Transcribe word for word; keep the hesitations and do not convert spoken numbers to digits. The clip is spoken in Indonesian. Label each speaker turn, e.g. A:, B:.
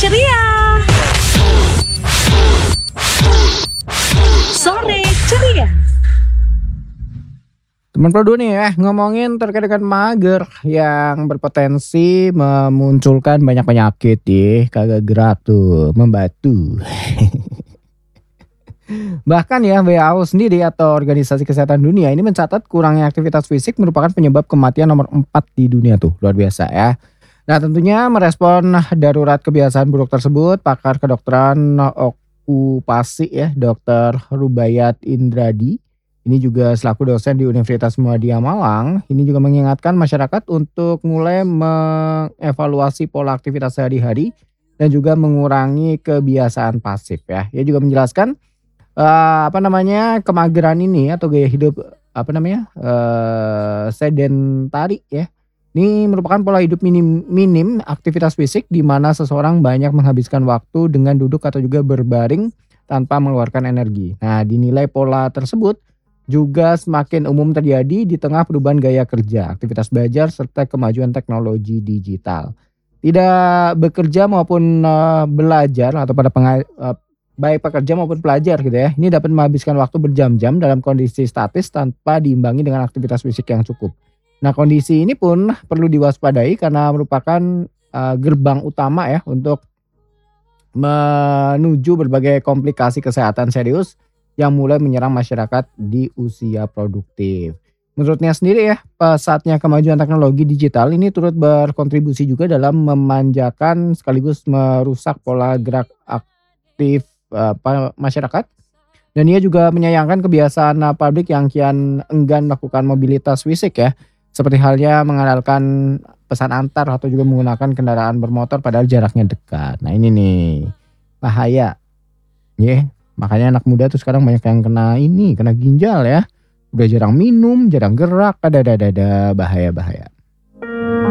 A: ceria. Sore ceria.
B: Teman Pro nih ya, ngomongin terkait dengan mager yang berpotensi memunculkan banyak penyakit ya, kagak gerak tuh, membatu. Bahkan ya W H O sendiri atau Organisasi Kesehatan Dunia ini mencatat kurangnya aktivitas fisik merupakan penyebab kematian nomor empat di dunia tuh, luar biasa ya. Nah tentunya merespon darurat kebiasaan buruk tersebut, pakar kedokteran okupasi ya, Dokter Rubaiyat Indradi, ini juga selaku dosen di Universitas Muhammadiyah Malang, ini juga mengingatkan masyarakat untuk mulai mengevaluasi pola aktivitas sehari-hari dan juga mengurangi kebiasaan pasif ya. Ia juga menjelaskan uh, apa namanya kemageran ini atau gaya hidup apa namanya uh, sedentari ya. Ini merupakan pola hidup minim, minim aktivitas fisik di mana seseorang banyak menghabiskan waktu dengan duduk atau juga berbaring tanpa mengeluarkan energi. Nah, dinilai pola tersebut juga semakin umum terjadi di tengah perubahan gaya kerja, aktivitas belajar, serta kemajuan teknologi digital. Tidak bekerja maupun uh, belajar atau pada penga- uh, baik pekerja maupun pelajar gitu ya, ini dapat menghabiskan waktu berjam-jam dalam kondisi statis tanpa diimbangi dengan aktivitas fisik yang cukup. Nah kondisi ini pun perlu diwaspadai karena merupakan uh, gerbang utama ya untuk menuju berbagai komplikasi kesehatan serius yang mulai menyerang masyarakat di usia produktif. Menurutnya sendiri ya, pesatnya kemajuan teknologi digital ini turut berkontribusi juga dalam memanjakan sekaligus merusak pola gerak aktif uh, masyarakat. Dan ia juga menyayangkan kebiasaan uh, publik yang kian enggan melakukan mobilitas fisik ya. Seperti halnya mengandalkan pesan antar atau juga menggunakan kendaraan bermotor padahal jaraknya dekat. Nah ini nih, bahaya. Yeah. Makanya anak muda tuh sekarang banyak yang kena ini, kena ginjal ya. Udah jarang minum, jarang gerak, ada ada ada bahaya-bahaya.